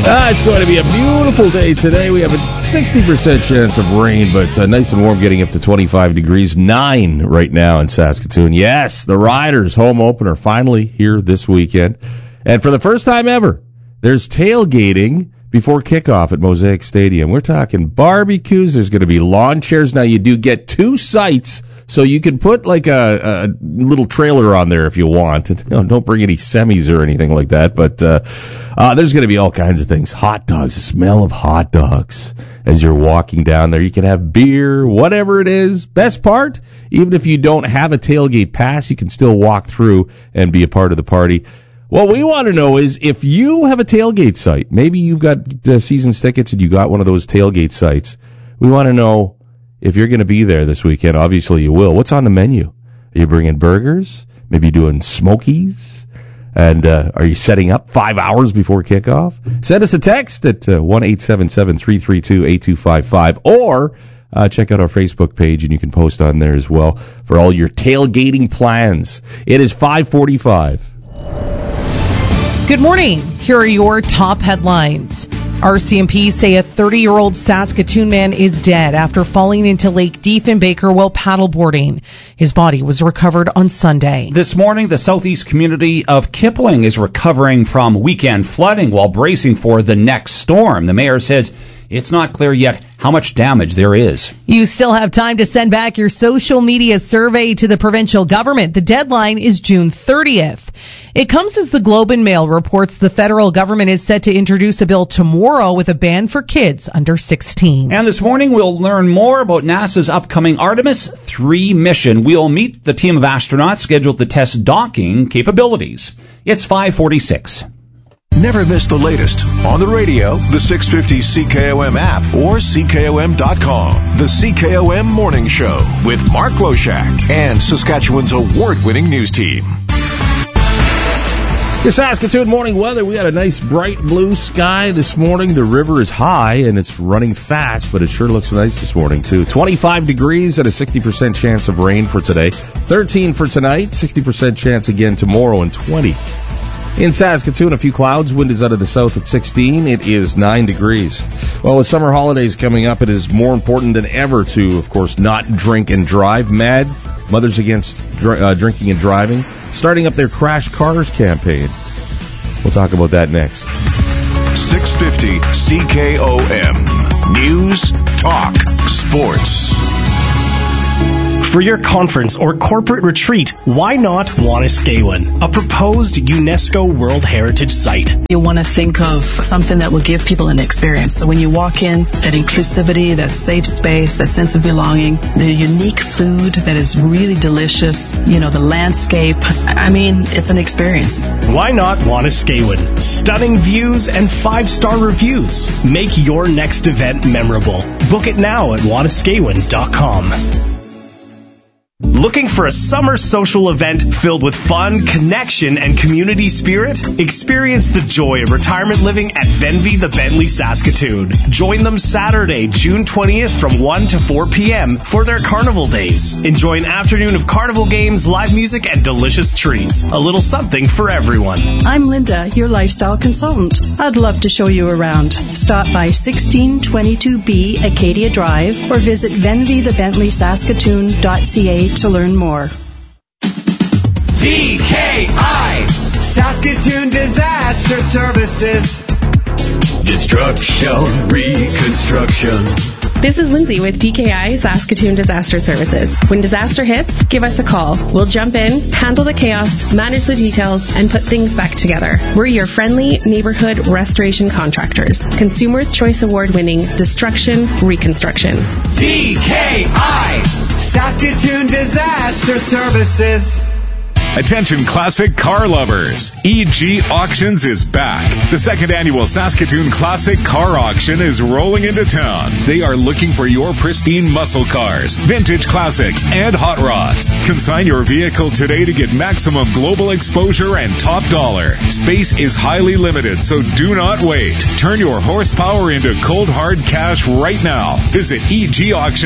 It's going to be a beautiful day today. We have a 60% chance of rain, but it's nice and warm, getting up to 25 degrees. 9 right now in Saskatoon. Yes, the Riders home opener finally here this weekend. And for the first time ever, there's tailgating before kickoff at Mosaic Stadium. We're talking barbecues. There's going to be lawn chairs. Now, you do get 2 sites, so you can put like a little trailer on there if you want. Don't bring any semis or anything like that, but there's going to be all kinds of things. Hot dogs, the smell of hot dogs as you're walking down there. You can have beer, whatever it is. Best part, even if you don't have a tailgate pass, you can still walk through and be a part of the party. What we want to know is if you have a tailgate site, maybe you've got season tickets and you got one of those tailgate sites. We want to know if you're going to be there this weekend. Obviously you will. What's on the menu? Are you bringing burgers? Maybe doing smokies? And are you setting up 5 hours before kickoff? Send us a text at 1-877-332-8255 or check out our Facebook page and you can post on there as well for all your tailgating plans. It is 5:45. Good morning. Here are your top headlines. RCMP say a 30-year-old Saskatoon man is dead after falling into Lake Diefenbaker while paddleboarding. His body was recovered on Sunday. This morning, the southeast community of Kipling is recovering from weekend flooding while bracing for the next storm. The mayor says it's not clear yet how much damage there is. You still have time to send back your social media survey to the provincial government. The deadline is June 30th. It comes as the Globe and Mail reports the federal government is set to introduce a bill tomorrow with a ban for kids under 16. And this morning we'll learn more about NASA's upcoming Artemis 3 mission. We'll meet the team of astronauts scheduled to test docking capabilities. It's 5:46. Never miss the latest on the radio, the 650 CKOM app, or CKOM.com. The CKOM Morning Show with Mark Loshak and Saskatchewan's award-winning news team. Your Saskatoon morning weather. We had a nice bright blue sky this morning. The river is high and it's running fast, but it sure looks nice this morning too. 25 degrees and a 60% chance of rain for today. 13 for tonight, 60% chance again tomorrow, and 20. In Saskatoon, a few clouds. Wind is out of the south at 16. It is 9 degrees. Well, with summer holidays coming up, it is more important than ever to, of course, not drink and drive. MAD, Mothers Against Drinking and Driving, starting up their Crash Cars campaign. We'll talk about that next. 650 CKOM. News, talk, sports. For your conference or corporate retreat, why not Wanuskewin, a proposed UNESCO World Heritage Site? You want to think of something that will give people an experience. So when you walk in, that inclusivity, that safe space, that sense of belonging, the unique food that is really delicious, the landscape. I mean, it's an experience. Why not Wanuskewin? Stunning views and 5-star reviews. Make your next event memorable. Book it now at wanuskewin.com. Looking for a summer social event filled with fun, connection, and community spirit? Experience the joy of retirement living at Venvy the Bentley Saskatoon. Join them Saturday, June 20th from 1 to 4 p.m. for their Carnival Days. Enjoy an afternoon of carnival games, live music, and delicious treats. A little something for everyone. I'm Linda, your lifestyle consultant. I'd love to show you around. Stop by 1622B Acadia Drive or visit venvythebentleyssaskatoon.ca to learn more. DKI, Saskatoon Disaster Services. Destruction, reconstruction. This is Lindsay with DKI Saskatoon Disaster Services. When disaster hits, give us a call. We'll jump in, handle the chaos, manage the details, and put things back together. We're your friendly neighborhood restoration contractors. Consumers' Choice Award-winning Destruction Reconstruction. DKI, Saskatoon Disaster Services. Attention classic car lovers. EG Auctions is back. The second annual Saskatoon Classic Car Auction is rolling into town. They are looking for your pristine muscle cars, vintage classics, and hot rods. Consign your vehicle today to get maximum global exposure and top dollar. Space is highly limited, so do not wait. Turn your horsepower into cold hard cash right now. Visit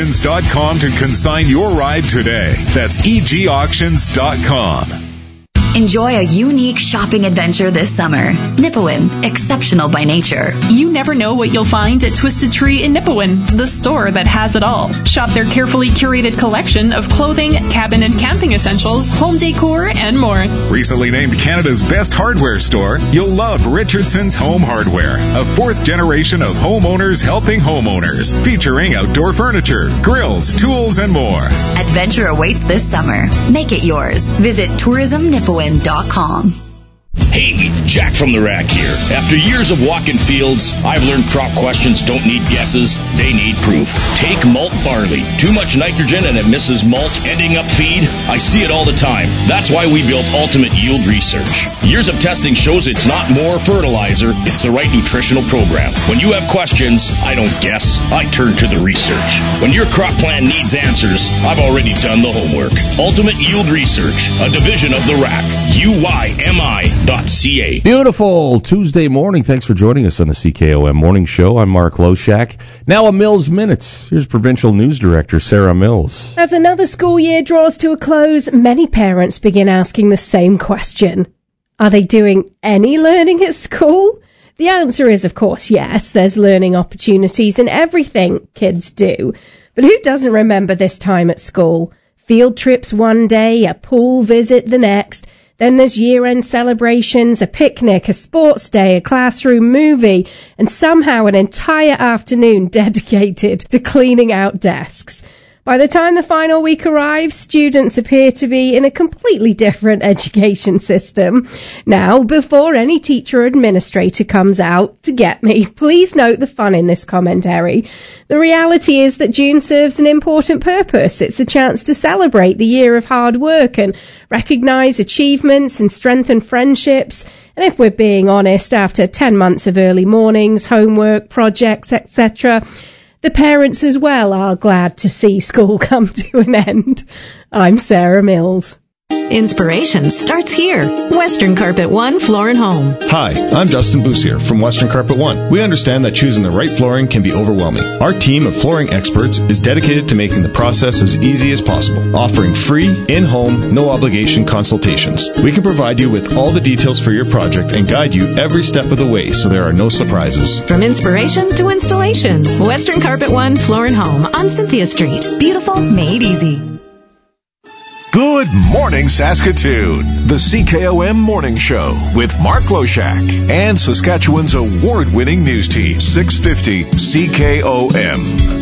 egauctions.com to consign your ride today. That's egauctions.com. Enjoy a unique shopping adventure this summer. Nipawin, exceptional by nature. You never know what you'll find at Twisted Tree in Nipawin, the store that has it all. Shop their carefully curated collection of clothing, cabin and camping essentials, home decor, and more. Recently named Canada's best hardware store, you'll love Richardson's Home Hardware, a fourth generation of homeowners helping homeowners, featuring outdoor furniture, grills, tools, and more. Adventure awaits this summer. Make it yours. Visit tourismnipawin.com. Hey, Jack from the Rack here. After years of walking fields, I've learned crop questions don't need guesses, they need proof. Take malt barley. Too much nitrogen and it misses malt, ending up feed. I see it all the time. That's why we built Ultimate Yield Research. Years of testing shows it's not more fertilizer, it's the right nutritional program. When you have questions, I don't guess, I turn to the research. When your crop plan needs answers, I've already done the homework. Ultimate Yield Research, a division of the Rack. UYMI.ca. Beautiful Tuesday morning. Thanks for joining us on the CKOM Morning Show. I'm Mark Loshak. Now a Mills Minutes. Here's Provincial News Director Sarah Mills. As another school year draws to a close, many parents begin asking the same question. Are they doing any learning at school? The answer is, of course, yes. There's learning opportunities in everything kids do. But who doesn't remember this time at school? Field trips one day, a pool visit the next. Then there's year-end celebrations, a picnic, a sports day, a classroom movie, and somehow an entire afternoon dedicated to cleaning out desks. By the time the final week arrives, students appear to be in a completely different education system. Now, before any teacher or administrator comes out to get me, please note the fun in this commentary. The reality is that June serves an important purpose. It's a chance to celebrate the year of hard work and recognise achievements and strengthen friendships. And if we're being honest, after 10 months of early mornings, homework, projects, etc., the parents as well are glad to see school come to an end. I'm Sarah Mills. Inspiration starts here. Western Carpet One Floor and Home. Hi, I'm Justin Boussier from Western Carpet One. We understand that choosing the right flooring can be overwhelming. Our team of flooring experts is dedicated to making the process as easy as possible, offering free, in-home, no-obligation consultations. We can provide you with all the details for your project and guide you every step of the way so there are no surprises. From inspiration to installation, Western Carpet One Floor and Home on Cynthia Street. Beautiful, made easy. Good morning, Saskatoon. The CKOM Morning Show with Mark Loshak and Saskatchewan's award-winning news team, 650 CKOM.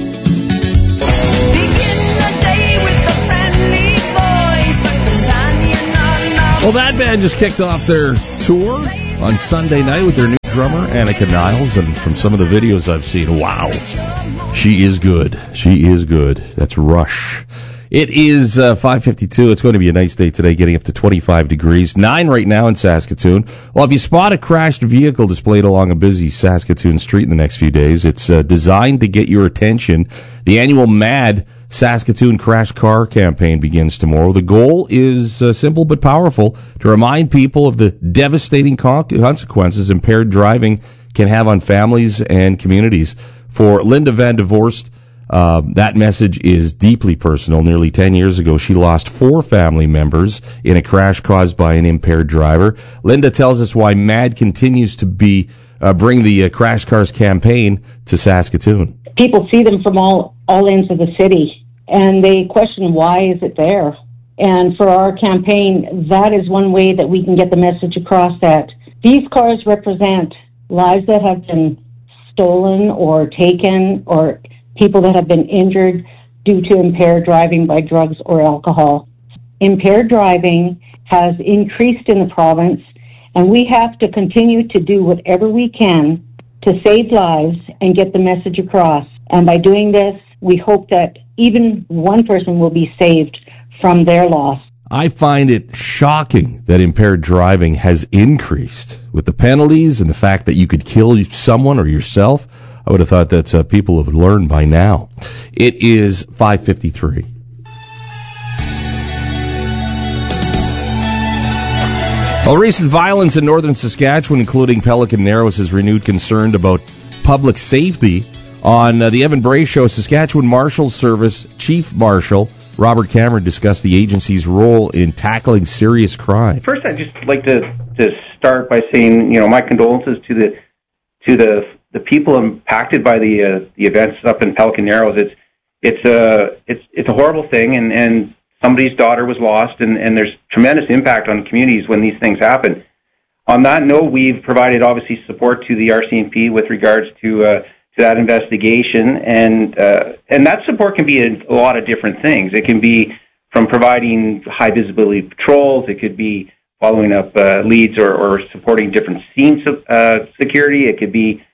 Well, that band just kicked off their tour on Sunday night with their new drummer, Annika Niles, and from some of the videos I've seen, wow, she is good. She is good. That's Rush. It is 5:52. It's going to be a nice day today, getting up to 25 degrees. 9 right now in Saskatoon. Well, if you spot a crashed vehicle displayed along a busy Saskatoon street in the next few days, it's designed to get your attention. The annual MAD Saskatoon Crash Car campaign begins tomorrow. The goal is simple but powerful, to remind people of the devastating consequences impaired driving can have on families and communities. For Linda Van Divorst, that message is deeply personal. Nearly 10 years ago, she lost 4 family members in a crash caused by an impaired driver. Linda tells us why MAD continues to bring the Crash Cars campaign to Saskatoon. People see them from all ends of the city, and they question, why is it there? And for our campaign, that is one way that we can get the message across, that these cars represent lives that have been stolen or taken, or people that have been injured due to impaired driving by drugs or alcohol. Impaired driving has increased in the province, and we have to continue to do whatever we can to save lives and get the message across. And by doing this, we hope that even one person will be saved from their loss. I find it shocking that impaired driving has increased. With the penalties and the fact that you could kill someone or yourself, I would have thought that people would learn by now. It is 5:53. Well, recent violence in northern Saskatchewan, including Pelican Narrows, has renewed concern about public safety. On the Evan Bray Show, Saskatchewan Marshals Service Chief Marshal Robert Cameron discussed the agency's role in tackling serious crime. First, I'd just like to start by saying, my condolences to the people impacted by the events up in Pelican Narrows. It's a horrible thing, and somebody's daughter was lost, and there's tremendous impact on communities when these things happen. On that note, we've provided obviously support to the RCMP with regards to that investigation, and that support can be a lot of different things. It can be from providing high visibility patrols. It could be following up leads or supporting different scene security. It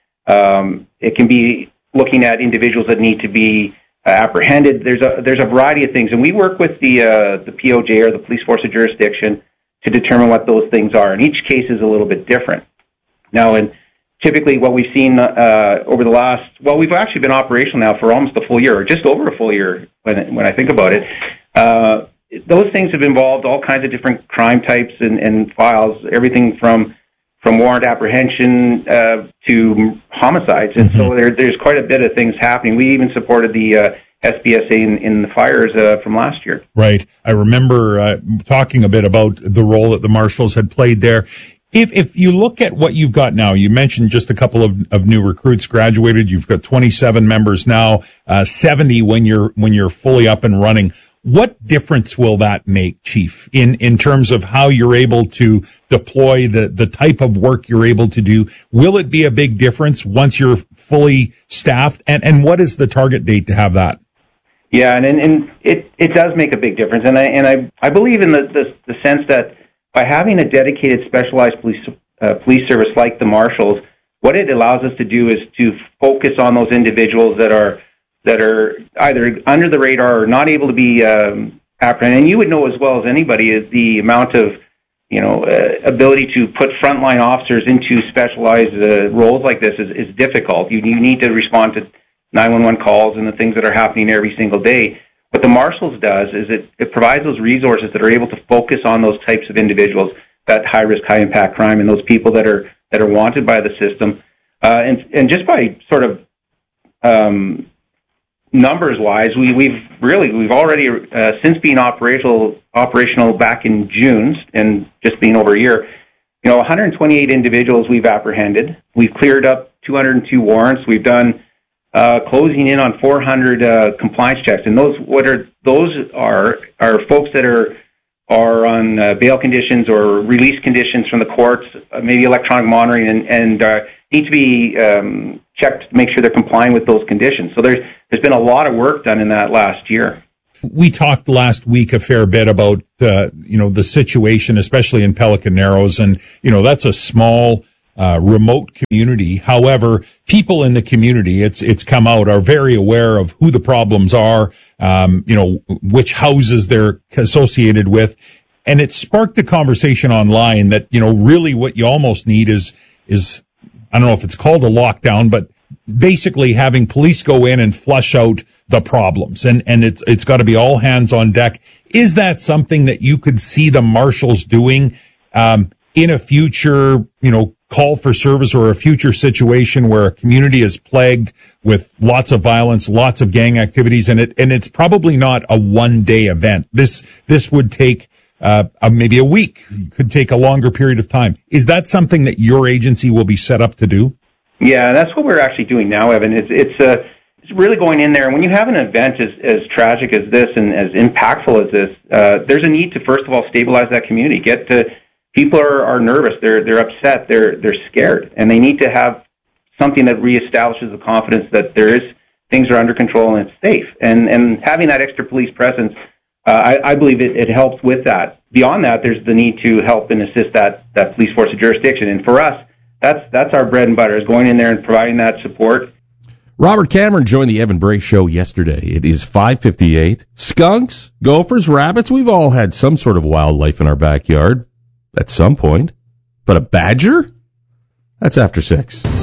can be looking at individuals that need to be apprehended. There's a variety of things, and we work with the POJ, or the Police Force of Jurisdiction, to determine what those things are. And each case is a little bit different. Now, and typically what we've seen over the last, we've actually been operational now for almost a full year, or just over a full year when I think about it. Those things have involved all kinds of different crime types and files, everything from warrant apprehension to homicides. And so there's quite a bit of things happening. We even supported the SBSA in the fires from last year. Right. I remember talking a bit about the role that the marshals had played there. If you look at what you've got now, you mentioned just a couple of new recruits graduated. You've got 27 members now, 70 when you're fully up and running. What difference will that make, Chief, in terms of how you're able to deploy the type of work you're able to do? Will it be a big difference once you're fully staffed? And what is the target date to have that? Yeah, and it does make a big difference, and I believe in the sense that by having a dedicated specialized police service like the marshals, what it allows us to do is to focus on those individuals that are either under the radar or not able to be apprehended. And you would know as well as anybody is the amount of ability to put frontline officers into specialized roles like this is difficult. You need to respond to 911 calls and the things that are happening every single day. What the marshals does is it provides those resources that are able to focus on those types of individuals, that high risk, high impact crime, and those people that are wanted by the system. And just by sort of numbers wise, we've already since being operational back in June and just being over a year, 128 individuals we've apprehended. We've cleared up 202 warrants. We've done closing in on 400 compliance checks, and those are folks that are on bail conditions or release conditions from the courts, maybe electronic monitoring, and need to be checked to make sure they're complying with those conditions. So there's been a lot of work done in that last year. We talked last week a fair bit about the situation, especially in Pelican Narrows, and that's a small remote community. However, people in the community, it's come out, are very aware of who the problems are, which houses they're associated with. And it sparked a conversation online that, really what you almost need is, I don't know if it's called a lockdown, but basically having police go in and flush out the problems. And it's got to be all hands on deck. Is that something that you could see the marshals doing, in a future, call for service or a future situation where a community is plagued with lots of violence, lots of gang activities, and it's probably not a one-day event. This would take maybe a week, could take a longer period of time. Is that something that your agency will be set up to do? Yeah, that's what we're actually doing now, Evan. It's really going in there, and when you have an event as tragic as this and as impactful as this, there's a need to first of all stabilize that community. People are nervous, they're upset, they're scared, and they need to have something that reestablishes the confidence that things are under control and it's safe. And having that extra police presence, I believe it helps with that. Beyond that, there's the need to help and assist that police force of jurisdiction. And for us, that's our bread and butter, is going in there and providing that support. Robert Cameron joined the Evan Bray Show yesterday. It is 5:58. Skunks, gophers, rabbits, we've all had some sort of wildlife in our backyard at some point. But a badger? That's after 6.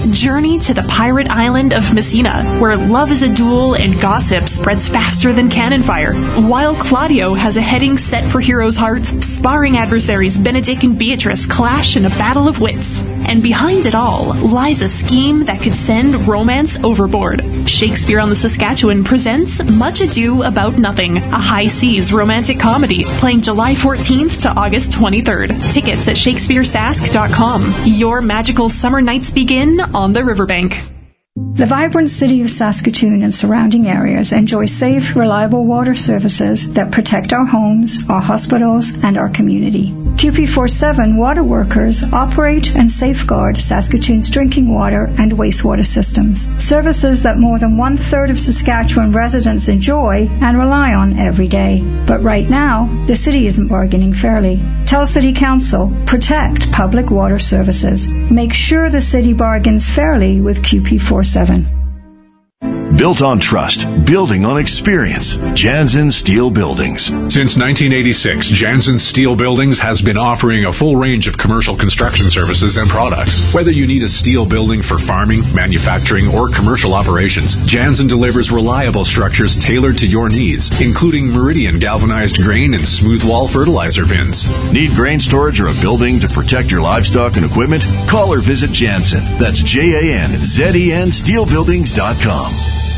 Journey to the pirate island of Messina, where love is a duel and gossip spreads faster than cannon fire. While Claudio has a heading set for heroes' hearts, sparring adversaries Benedict and Beatrice clash in a battle of wits. And behind it all lies a scheme that could send romance overboard. Shakespeare on the Saskatchewan presents Much Ado About Nothing, a high seas romantic comedy, playing July 14th to August 23rd. Tickets at shakespearesask.com. Your magical summer nights begin on the riverbank. The vibrant city of Saskatoon and surrounding areas enjoy safe, reliable water services that protect our homes, our hospitals, and our community. QP47 water workers operate and safeguard Saskatoon's drinking water and wastewater systems, services that more than 1/3 of Saskatchewan residents enjoy and rely on every day. But right now, the city isn't bargaining fairly. Tell City Council, protect public water services. Make sure the city bargains fairly with QP47. Built on trust, building on experience. Jansen Steel Buildings. Since 1986, Jansen Steel Buildings has been offering a full range of commercial construction services and products. Whether you need a steel building for farming, manufacturing, or commercial operations, Jansen delivers reliable structures tailored to your needs, including Meridian galvanized grain and smooth wall fertilizer bins. Need grain storage or a building to protect your livestock and equipment? Call or visit Jansen. That's JANZEN steelbuildings.com.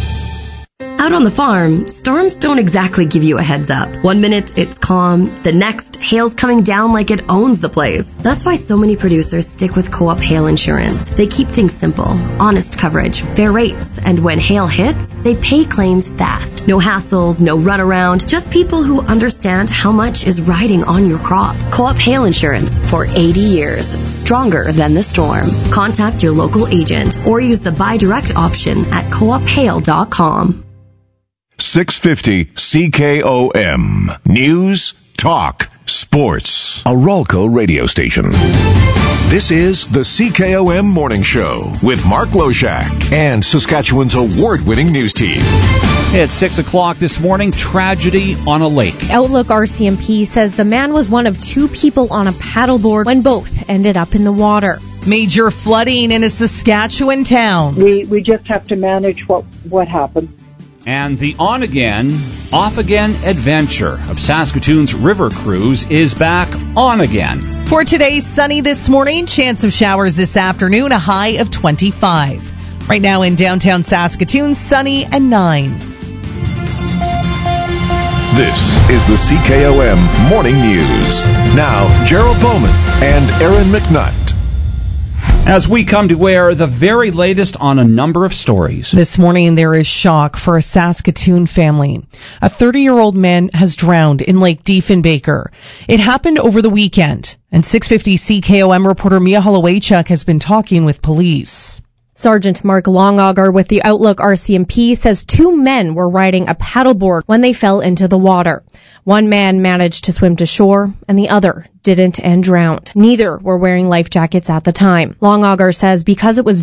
Out on the farm, storms don't exactly give you a heads up. 1 minute, it's calm. The next, hail's coming down like it owns the place. That's why so many producers stick with Co-op Hail Insurance. They keep things simple, honest coverage, fair rates, and when hail hits, they pay claims fast. No hassles, no runaround, just people who understand how much is riding on your crop. Co-op Hail Insurance for 80 years, stronger than the storm. Contact your local agent or use the Buy Direct option at coophail.com. 650 CKOM. News, talk, sports. A Ralco radio station. This is the CKOM Morning Show with Mark Loshak and Saskatchewan's award-winning news team. It's 6 o'clock this morning. Tragedy on a lake. Outlook RCMP says the man was one of two people on a paddleboard when both ended up in the water. Major flooding in a Saskatchewan town. We just have to manage what happened. And the on-again, off-again adventure of Saskatoon's river cruise is back on again. For today's sunny this morning, chance of showers this afternoon, a high of 25. Right now in downtown Saskatoon, sunny and 9. This is the CKOM Morning News. Now, Gerald Bowman and Aaron McNutt. As we come to air the very latest on a number of stories. This morning there is shock for a Saskatoon family. A 30-year-old man has drowned in Lake Diefenbaker. It happened over the weekend, and 650 CKOM reporter Mia Holowaychuk has been talking with police. Sergeant Mark Longauger with the Outlook RCMP says two men were riding a paddleboard when they fell into the water. One man managed to swim to shore, and the other didn't and drowned. Neither were wearing life jackets at the time. Longauger says because it was